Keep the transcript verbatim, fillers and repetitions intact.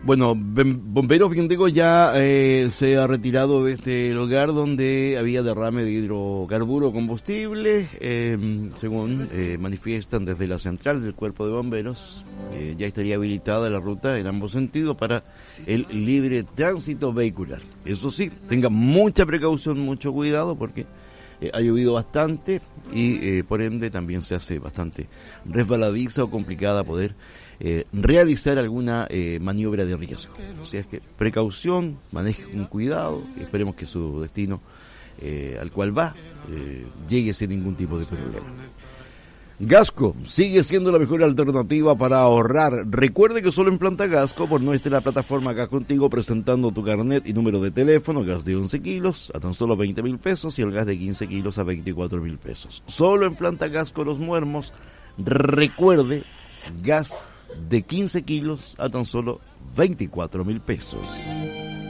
Bueno, Bomberos Vicenteco ya eh, se ha retirado de este lugar donde había derrame de hidrocarburo combustible, eh, según eh, manifiestan desde la central del Cuerpo de Bomberos. Eh, ya estaría habilitada la ruta en ambos sentidos para el libre tránsito vehicular. Eso sí, tenga mucha precaución, mucho cuidado, porque eh, ha llovido bastante y eh, por ende también se hace bastante resbaladiza o complicada poder Eh, realizar alguna eh, maniobra de riesgo. O sea, es que precaución, maneje con cuidado, esperemos que su destino eh, al cual va eh, llegue sin ningún tipo de problema. Gasco sigue siendo la mejor alternativa para ahorrar. Recuerde que solo en Planta Gasco, por nuestra plataforma Gas Contigo, presentando tu carnet y número de teléfono, gas de once kilos a tan solo veinte mil pesos y el gas de quince kilos a veinticuatro mil pesos. Solo en Planta Gasco Los Muermos. Recuerde, gas de quince kilos a tan solo veinticuatro mil pesos.